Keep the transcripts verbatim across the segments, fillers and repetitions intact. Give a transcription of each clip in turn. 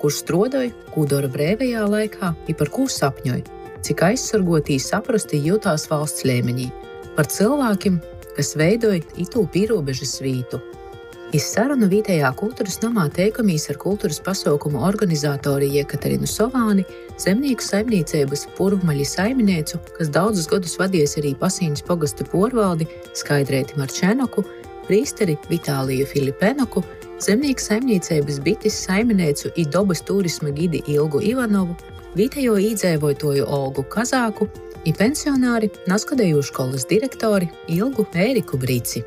kur strodoj, kū dora brēvajā laikā, i par kū sapņoj, cik aizsargotī saprasti jūtās valsts līmenī, par cilvēkiem, kas veidoj itū pīrobežas vītu. Iz sarunu vietējā kultūras namā teikamīs ar kultūras pasaukumu organizatori Jekaterinu Sovāni, zemnieku saimniecības Purvmaļi saimniecu, kas daudzus gadus vadies arī Pasīņas pogasta porvaldi, Skaidrēti Marčenoku, prīsteri Vitāliju Filipenoku, zemnieku saimniecības Bitis saimniecu i dobas turisma gidi Ilgu Ivanovu, vietējo īdzēvotoju Olgu Kazāku i pensionāri Naskadeju školas direktori Ilgu Ēriku Brīci.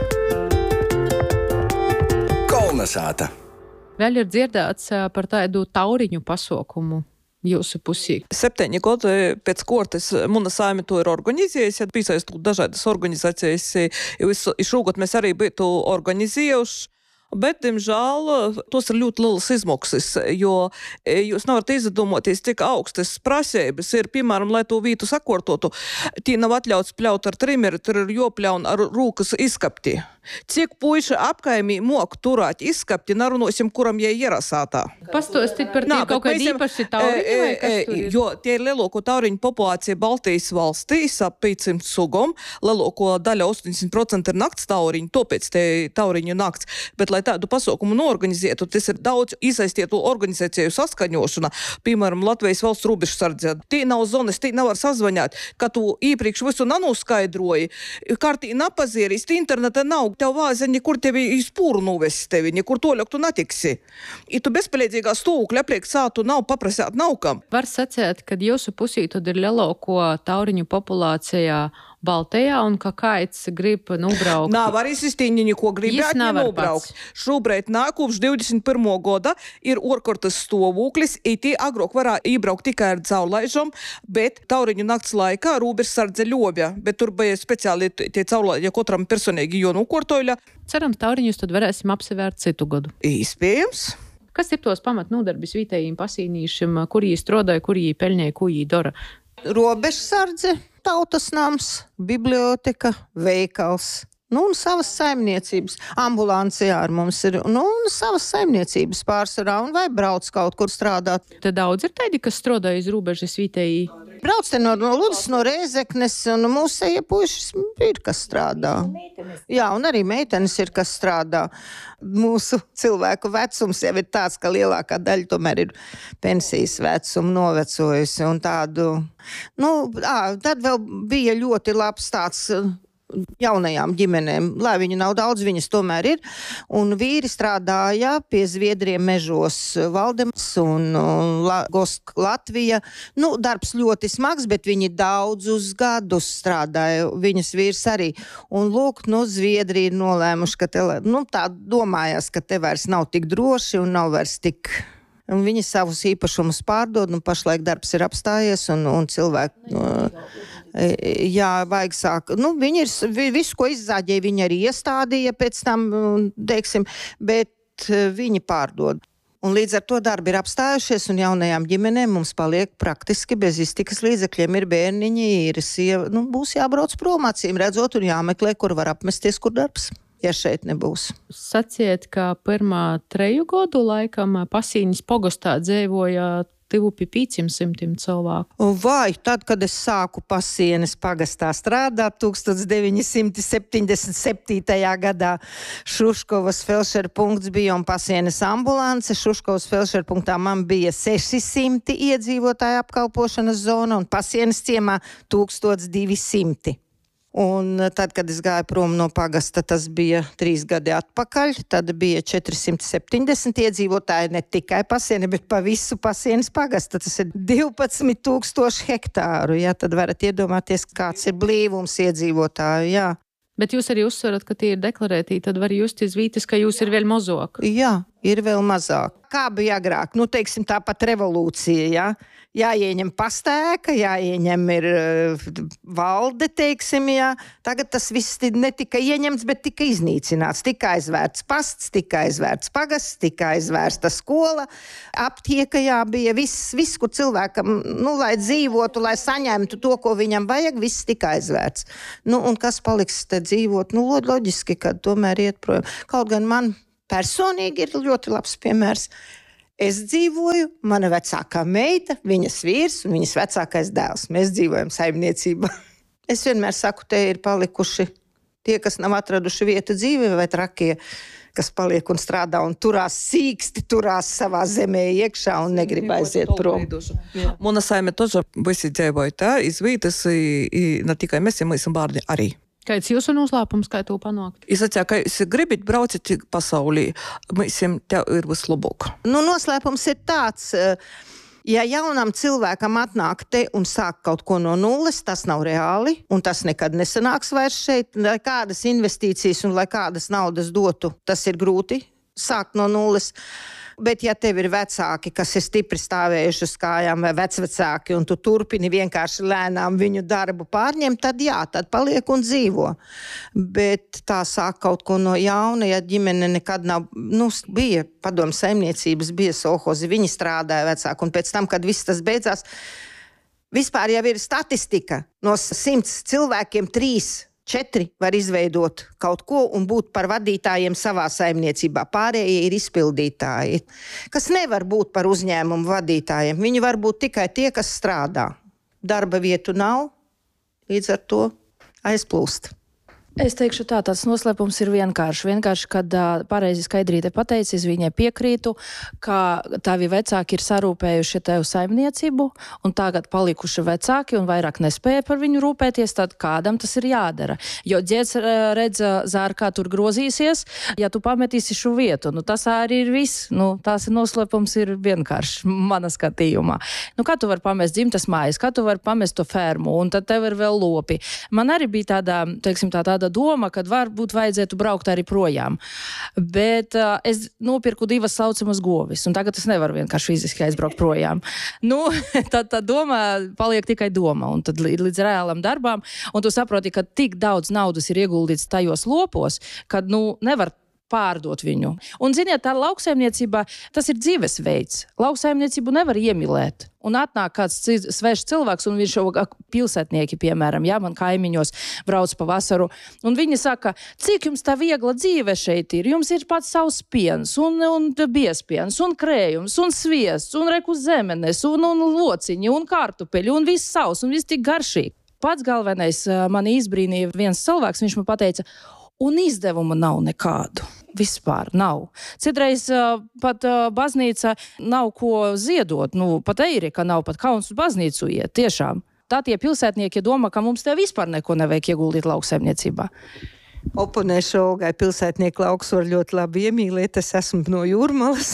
Sāta. Vēl ir dzirdēts par tādu tauriņu pasaukumu jūsu pusī. Septiņi gadi pēc kortes Muna saime to ir organizējusi, piesaistot dažādas organizācijas, jo šogad mēs arī būtu organizējuši. Bet, diemžēl, tos ir ļoti lielas izmaksas, jo jūs nevarat izdomāties, cik augstas prasības ir, piemēram, lai to vītu sakortotu. Tī nav atļauts pļaut ar trimeri, tur ir jopļaun ar rūkas izskapti. Cik puiši apkaimī mok turēt izskapti, narunosim, kuram jie ierasātā. Pastostīt par tī kaut kādi īpaši tauriņi vai kas tur ir? Jo tie ir lielāko tauriņu populācija Baltijas valstīs, ap piecsimt sugom, lielāko daļa astoņdesmit procenti ir nakts tauriņi, tāpēc te tauriņu nakts. Bet, lai tādu pasaukumu norganizētu, tas ir daudz iesaistītu organizāciju saskaņošana, piemēram, Latvijas valsts robežsardze. Tī nav zonas, tī nevar sazvaņāt, ka tu īpriekš visu nanoskaidroji, kārtī napazieris, tī interneta nav, tev vāze nekur tevi iz pūru nuvest tevi, nekur toļok tu natiksi. I tu bezpalīdzīgā stūkļa apliek sātu nav paprasāt nav kam. Var sacēt, kad jūsu pusī tad ir lielāko tauriņu populācijā Baltijā un ka kāds grib nubraukt. Nav arī sistīņi neko gribēt nubraukt. Šobrīd nākupš divdesmit pirmo gada ir orkortas stāvoklis, itī agrāk varā ībraukt tikai ar caurlaižom, bet tauriņu nakts laikā robežsardze ļobja, bet tur bija speciāli tie caurlaiži, ja kotram personīgi jonukortoļa. Cerams, tauriņus tad varēsim apsevērt citu gadu. Iespējams. Kas ir tos pamatnodarbis vietējiem pasīnīšiem, kur jī strodoja, kur jī peļņēja, ko jī dara? Robežsardze, tautas nams, biblioteka, veikals. Nu, un savas saimniecības. Ambulansijā ar mums ir, nu, un savas saimniecības pārsvarā, un vai brauc kaut kur strādāt. Te daudz ir tādi, kas strādāja iz robežas vietējī? Brauc te no, no Ludas, no Rēzeknes, un mūsu eja puišas ir, kas strādā. Jā, un arī meitenes ir, kas strādā. Mūsu cilvēku vecums jau ir tāds, ka lielākā daļa tomēr ir pensijas vecumu novecojusi, un tādu, nu, ā, tad vēl bija ļoti labs tāds jaunajām ģimenēm, lai viņu nav daudz, viņas tomēr ir, un vīri strādāja pie Zviedriem mežos Valdemars un Gosk Latvija. Nu, darbs ļoti smags, bet viņi daudzus gadus strādāja, viņas vīrs arī. Un lūk, nu, Zviedri ir nolēmuši, ka te, nu, tā domājās, ka te vairs nav tik droši un nav vairs tik... Un viņi savus īpašumus pārdod, un pašlaik darbs ir apstājies, un, un cilvēki, nu, jā, vajag sāk. Nu, viņi ir, visu, ko izzāģēja, viņi arī iestādīja pēc tam, teiksim, bet viņi pārdod. Un līdz ar to darbi ir apstājušies, un jaunajām ģimenēm mums paliek praktiski bez iztikas līdzekļiem ir bērniņi, ir sieva, nu, būs jābrauc prom acīm redzot un jāmeklē, kur var apmesties, kur darbs. Ja šeit nebūs. Saciet, ka pirmā treju gadu laikam Pasīņas pogostā dzīvoja tuvu pie pieciem simtiem cilvēku. Vai, tad, kad es sāku Pasienes pagastā strādāt tūkstoš deviņi simti septiņdesmit septītajā gadā, Šuškovas felšera punkts bija un Pasienes ambulance. Šuškovas felšera punktā man bija seši simti iedzīvotāju apkalpošanas zona un Pasienes ciemā tūkstoš divi simti. Un tad, kad es gāju prom no pagasta, tas bija trīs gadi atpakaļ, tad bija četri simti septiņdesmit iedzīvotāji, ne tikai Pasiene, bet pa visu Pasienes pagasta. Tas ir divpadsmit tūkstoši hektāru, jā, tad varat iedomāties, kāds ir blīvums iedzīvotāju, jā. Bet jūs arī uzsverat, ka tie ir deklarētī, tad var just izvītis, ka jūs ir vēl mazāk. Jā, ir vēl mazāk. Kā bija agrāk? Nu, teiksim, tāpat revolūcija, jā. Jāieņem pastēka, jāieņem ir uh, valde, teiksim, jā. Tagad tas viss netika ieņemts, bet tika iznīcināts. Tika aizvērts pasts, tika aizvērts pagasts, tika aizvērsta skola, aptieka, jā, bija viss, viss, kur cilvēkam, nu, lai dzīvotu, lai saņemtu to, ko viņam vajag, viss tika aizvērts. Nu, un kas paliks te dzīvot? Nu, loģiski, kad tomēr iet projām. Kaut gan man personīgi ir ļoti labs piemērs. Es dzīvoju, mana vecākā meita, viņas vīrs un viņas vecākais dēls. Mēs dzīvojam saimniecībā. Es vienmēr saku, te ir palikuši tie, kas nav atraduši vietu dzīvē, vai trakie, kas paliek un strādā un turās sīksti, turās savā zemē iekšā un negrib aiziet prom. Mona saime тоже visi dzīvoja tā, iz vītas, i, i, ne tikai mēs, ja mēs un bārni arī. Kāds jūsu noslēpums, kā to panākt? Es atceru, ka jūs gribat brauciet pasaulī, mēs tev ir vislabāk. Nu, noslēpums ir tāds, ja jaunam cilvēkam atnāk te un sāk kaut ko no nulles, tas nav reāli, un tas nekad nesanāks vairs šeit. Lai kādas investīcijas un lai kādas naudas dotu, tas ir grūti sākt no nulles. Bet ja tev ir vecāki, kas ir stipri stāvējuši uz kājām, vai vecvecāki, un tu turpini vienkārši lēnām viņu darbu pārņemt, tad jā, tad paliek un dzīvo. Bet tā sāk kaut ko no jauna, ja ģimene nekad nav, nu, bija padomu saimniecības, bija sohozi, viņi strādāja vecāki, un pēc tam, kad viss tas beidzās, vispār jau ir statistika. No simts cilvēkiem trīs Četri var izveidot kaut ko un būt par vadītājiem savā saimniecībā. Pārējie ir izpildītāji, kas nevar būt par uzņēmumu vadītājiem. Viņi var būt tikai tie, kas strādā. Darba vietu nav, līdz ar to aizplūst. Es teikšu tā, tāds noslēpums ir vienkārši. Vienkārši, kad uh, pareizi Skaidrīte pateicis, viņai piekrītu, ka tavi vecāki ir sarūpējuši tev saimniecību, un tagad palikuši vecāki un vairāk nespēja par viņu rūpēties, tad kādam tas ir jādara. Jo ģēds redz zār, kā tur grozīsies, ja tu pametīsi šo vietu. Nu, tas arī ir viss. Nu, tās noslēpums ir vienkārši mana skatījumā. Nu, kā tu vari pamest dzimtas mājas, kā tu vari pamest to fermu, un tad tev ir vēl lopi. Man arī bija tāda, teiksim, tā, tāda doma, kad varbūt vajadzētu braukt arī projām. Bet uh, es nopirku divas saucamas govis, un tagad es nevaru vienkārši fiziski aizbraukt projām. Nu, tad tā doma paliek tikai doma, un tad līdz reālam darbām, un tu saproti, ka tik daudz naudas ir ieguldīts tajos lopos, kad, nu, nevar pārdot viņu. Un, ziniet, tā lauksaimniecībā, tas ir dzīvesveids. Lauksaimniecību nevar iemīlēt. Un atnāk kāds svešs cilvēks, un viņš jau pilsētnieki, piemēram, jā, man kaimiņos brauc pa vasaru, un viņi saka, cik jums tā viegla dzīve šeit ir? Jums ir pats savs piens, un, un biespiens, un krējums, un sviests, un reku zemenes, un, un lociņi, un kartupeļi, un viss savs, un viss tik garšīgi. Pats galvenais mani izbrīnīja viens cilvēks, viņš man pateica, un izdevuma nav nekādu. Vispār nav. Citreiz uh, pat uh, baznīca nav ko ziedot, nu, pat eiri, ka nav pat kauns uz baznīcu iet, tiešām. Tā tie pilsētnieki domā, ka mums te vispār neko nevajag ieguldīt lauksaimniecībā. Oponēšu Olgai, pilsētnieku lauks var ļoti labi iemīlēt, es esmu no Jūrmalas.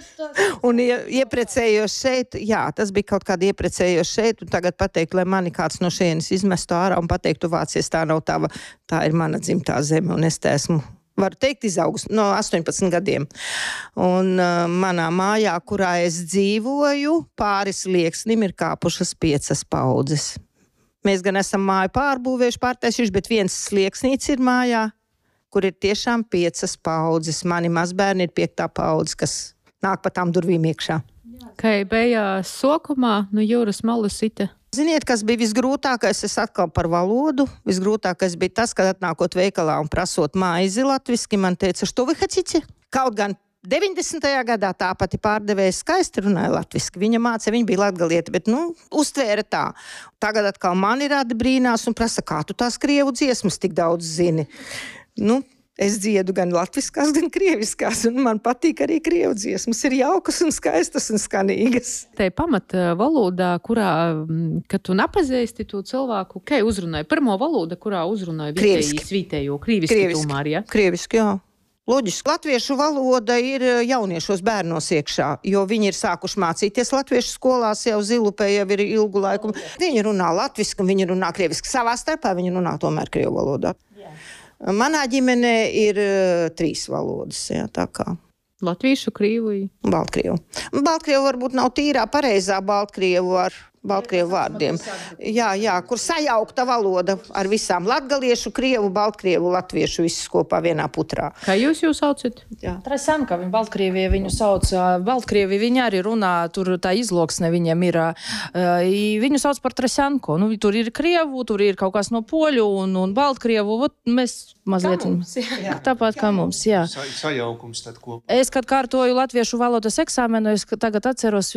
Un ie, ieprecējos šeit, jā, tas bija kaut kādi ieprecējos šeit, un tagad pateikt, lai mani kāds no šejienes izmestu ārā un pateiktu, vācies, tā nav tava, tā ir mana dzimtā zeme, un es te esmu, varu teikt, izaugus no astoņpadsmit gadiem. Un uh, manā mājā, kurā es dzīvoju, pāris slieksnim ir kāpušas piecas paudzes. Mēs gan esam māju pārbūvējuši, pārtaisījuši, bet viens slieksnīts ir mājā, kur ir tiešām piecas paudzes. Mani mazbērni ir piektā paudze, kas nāk pa tām durvīm iekšā. Kā bija sokumā, no jūras malas ite? Ziniet, kas bija visgrūtākais, es atkal par valodu. Visgrūtākais bija tas, kad atnākot veikalā un prasot maizi latviski, man teica, što vi хотите? Kaut gan deviņdesmitajā gadā tā pati pārdevēja skaisti runāja latviski. Viņa māca, viņa bija latgalieta, bet, nu, uztvēra tā. Tagad atkal mani rada brīnās un prasa, kā tu tās krievu dziesmas tik daudz zini? Nu, es dziedu gan latviskās, gan krieviskās, un man patīk arī krievu dziesmas. Ir jaukas un skaistas un skanīgas. Te pamata valodā, kurā, kad tu nepazīsti to cilvēku, kā uzrunāja? Pirmo valoda, kurā uzrunāja vietēji svītējo, krieviski, krieviski tomēr, ja? Krieviski, jā. Loģiski. Latviešu valoda ir jauniešos bērnos iekšā, jo viņi ir sākuši mācīties latviešu skolās, jau Zilupē jau ir ilgu laiku. Viņi runā latviski un viņi runā krieviski. Savā starpā viņi runā tomēr krievu valodā. Jā. Manā ģimenē ir uh, trīs valodas, jā, tā kā. Latviešu, krievu? Baltkrievu. Baltkrievu varbūt nav tīrā pareizā Baltkrievu ar Baltkrievu vārdiem. Jā, jā, kur sajaukta valoda ar visām latgaliešu, krievu, baltkrievu, latviešu visus kopā vienā putrā. Kā jūs jūs saucat? Jā. Trasanka, viņa Baltkrievija viņu sauc. Baltkrievija viņa arī runā, tur tā izloksne viņiem ir. Viņu sauc par Trasanko. Nu, tur ir krievu, tur ir kaut kas no poļu un, un baltkrievu. Ot, mēs mazliet... Kā mums, jā. Tāpat kā mums, jā. Sa, sajaukums tad kopā. Es, kad kārtoju latviešu valodas eksāmenu, es tagad atceros